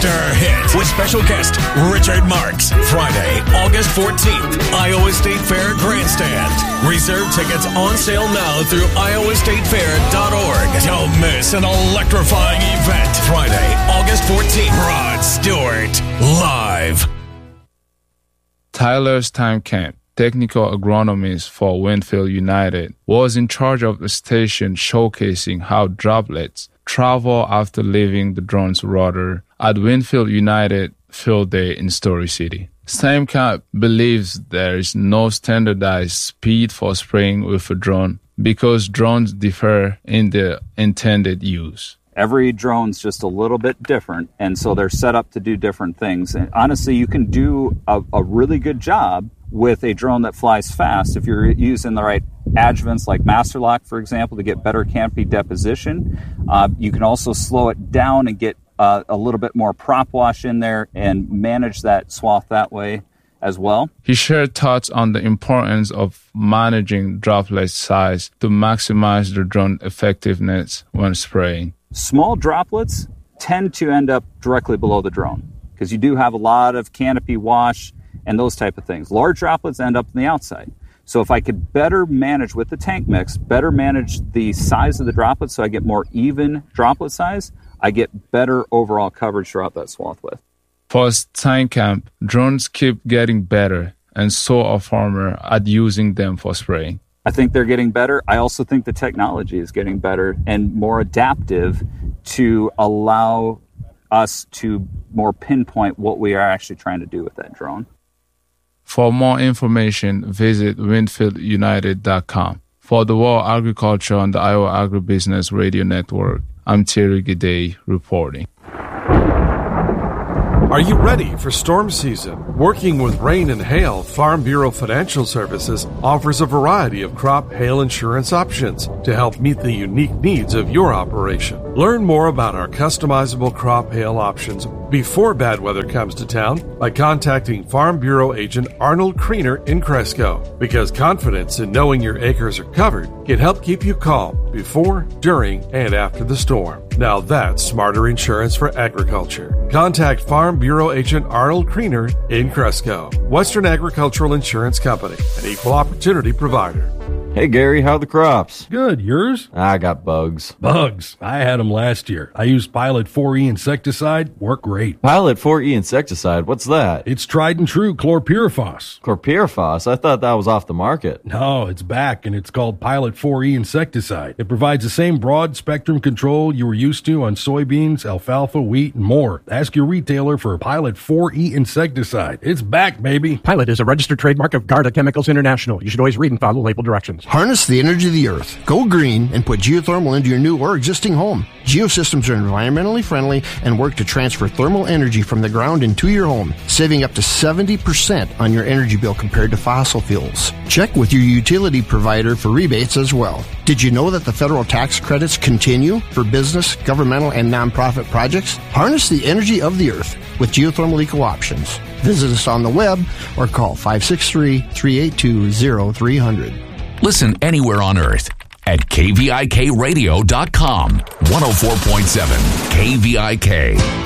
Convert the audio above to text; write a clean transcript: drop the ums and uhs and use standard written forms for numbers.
after hit with special guest Richard Marks. Friday, August 14th, Iowa State Fair Grandstand. Reserve tickets on sale now through iowastatefair.org. Don't miss an electrifying event. Friday, August 14th, Rod Stewart, live. Tyler's Time Camp, technical agronomist for Winfield United, was in charge of the station showcasing how droplets travel after leaving the drone's rudder at Winfield United Field Day in Story City. Steinkamp believes there is no standardized speed for spraying with a drone because drones differ in their intended use. Every drone's just a little bit different, and so they're set up to do different things. And honestly, you can do a really good job with a drone that flies fast if you're using the right adjuvants like Master Lock, for example, to get better canopy deposition. You can also slow it down and get a little bit more prop wash in there and manage that swath that way as well. He shared thoughts on the importance of managing droplet size to maximize the drone effectiveness when spraying. Small droplets tend to end up directly below the drone because you do have a lot of canopy wash and those type of things. Large droplets end up on the outside. So if I could better manage with the tank mix, better manage the size of the droplets so I get more even droplet size, I get better overall coverage throughout that swath width. For Steinkamp, drones keep getting better, and so are farmers at using them for spraying. I think they're getting better. I also think the technology is getting better and more adaptive to allow us to more pinpoint what we are actually trying to do with that drone. For more information, visit WinfieldUnited.com. For the World Agriculture on the Iowa Agribusiness Radio Network, I'm Thierry Gidey reporting. Are you ready for storm season? Working with rain and hail, Farm Bureau Financial Services offers a variety of crop hail insurance options to help meet the unique needs of your operation. Learn more about our customizable crop hail options before bad weather comes to town by contacting Farm Bureau agent Arnold Kriener in Cresco, because confidence in knowing your acres are covered can help keep you calm before, during, and after the storm. Now that's smarter insurance for agriculture. Contact Farm Bureau agent Arnold Kriener in Cresco. Western Agricultural Insurance Company, an equal opportunity provider. Hey, Gary, how are the crops? Good. Yours? I got bugs. Bugs? I had them last year. I used Pilot 4E insecticide. Worked great. Pilot 4E insecticide? What's that? It's tried and true chlorpyrifos. Chlorpyrifos? I thought that was off the market. No, it's back, and it's called Pilot 4E insecticide. It provides the same broad-spectrum control you were used to on soybeans, alfalfa, wheat, and more. Ask your retailer for Pilot 4E insecticide. It's back, baby. Pilot is a registered trademark of Garda Chemicals International. You should always read and follow label directions. Harness the energy of the earth. Go green and put geothermal into your new or existing home. Geosystems are environmentally friendly and work to transfer thermal energy from the ground into your home, saving up to 70% on your energy bill compared to fossil fuels. Check with your utility provider for rebates as well. Did you know that the federal tax credits continue for business, governmental, and nonprofit projects? Harness the energy of the earth with geothermal eco options. Visit us on the web or call 563-382-0300. Listen anywhere on earth at KVIKradio.com. 104.7 KVIK.